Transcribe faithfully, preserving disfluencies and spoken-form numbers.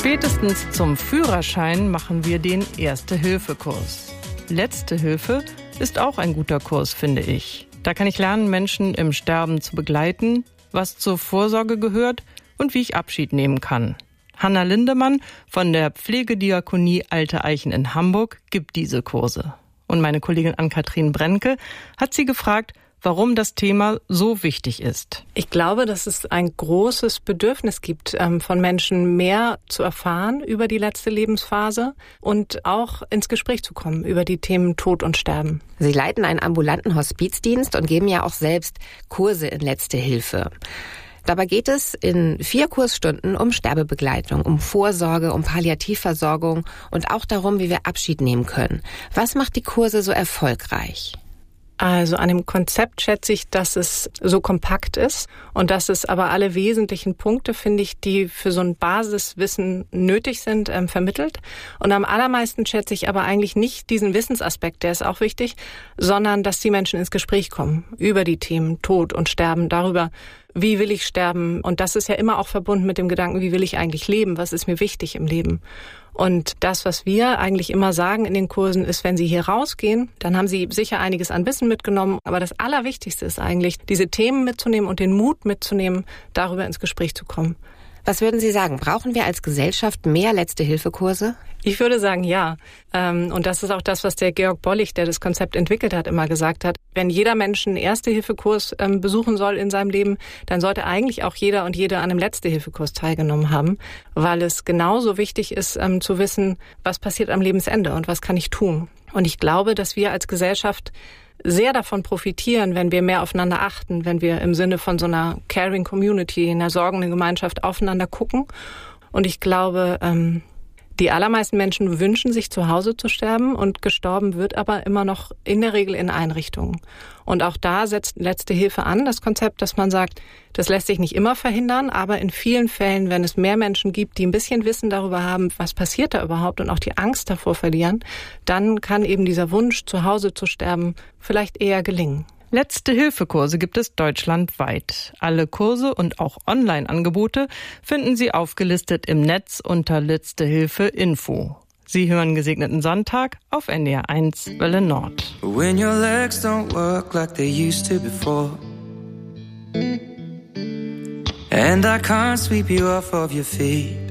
Spätestens zum Führerschein machen wir den Erste-Hilfe-Kurs. Letzte Hilfe ist auch ein guter Kurs, finde ich. Da kann ich lernen, Menschen im Sterben zu begleiten, was zur Vorsorge gehört und wie ich Abschied nehmen kann. Hanna Lindemann von der Pflegediakonie Alte Eichen in Hamburg gibt diese Kurse. Und meine Kollegin Ann-Kathrin Brennke hat sie gefragt, warum das Thema so wichtig ist. Ich glaube, dass es ein großes Bedürfnis gibt, von Menschen mehr zu erfahren über die letzte Lebensphase und auch ins Gespräch zu kommen über die Themen Tod und Sterben. Sie leiten einen ambulanten Hospizdienst und geben ja auch selbst Kurse in Letzte Hilfe. Dabei geht es in vier Kursstunden um Sterbebegleitung, um Vorsorge, um Palliativversorgung und auch darum, wie wir Abschied nehmen können. Was macht die Kurse so erfolgreich? Also an dem Konzept schätze ich, dass es so kompakt ist und dass es aber alle wesentlichen Punkte, finde ich, die für so ein Basiswissen nötig sind, ähm, vermittelt. Und am allermeisten schätze ich aber eigentlich nicht diesen Wissensaspekt, der ist auch wichtig, sondern dass die Menschen ins Gespräch kommen über die Themen Tod und Sterben, darüber, wie will ich sterben? Und das ist ja immer auch verbunden mit dem Gedanken, wie will ich eigentlich leben? Was ist mir wichtig im Leben? Und das, was wir eigentlich immer sagen in den Kursen, ist, wenn Sie hier rausgehen, dann haben Sie sicher einiges an Wissen mitgenommen. Aber das Allerwichtigste ist eigentlich, diese Themen mitzunehmen und den Mut mitzunehmen, darüber ins Gespräch zu kommen. Was würden Sie sagen? Brauchen wir als Gesellschaft mehr Letzte-Hilfe-Kurse? Ich würde sagen, ja. Und das ist auch das, was der Georg Bollig, der das Konzept entwickelt hat, immer gesagt hat. Wenn jeder Mensch einen Erste-Hilfe-Kurs besuchen soll in seinem Leben, dann sollte eigentlich auch jeder und jede an einem Letzte-Hilfe-Kurs teilgenommen haben, weil es genauso wichtig ist, zu wissen, was passiert am Lebensende und was kann ich tun. Und ich glaube, dass wir als Gesellschaft sehr davon profitieren, wenn wir mehr aufeinander achten, wenn wir im Sinne von so einer Caring Community, einer sorgenden Gemeinschaft aufeinander gucken. Und ich glaube, ähm, die allermeisten Menschen wünschen sich, zu Hause zu sterben und gestorben wird aber immer noch in der Regel in Einrichtungen. Und auch da setzt Letzte Hilfe an, das Konzept, dass man sagt, das lässt sich nicht immer verhindern, aber in vielen Fällen, wenn es mehr Menschen gibt, die ein bisschen Wissen darüber haben, was passiert da überhaupt und auch die Angst davor verlieren, dann kann eben dieser Wunsch, zu Hause zu sterben, vielleicht eher gelingen. Letzte-Hilfe-Kurse gibt es deutschlandweit. Alle Kurse und auch Online-Angebote finden Sie aufgelistet im Netz unter Letzte-Hilfe-Info. Sie hören Gesegneten Sonntag auf N D R eins Welle Nord. When your legs don't work like they used to before, and I can't sweep you off of your feet,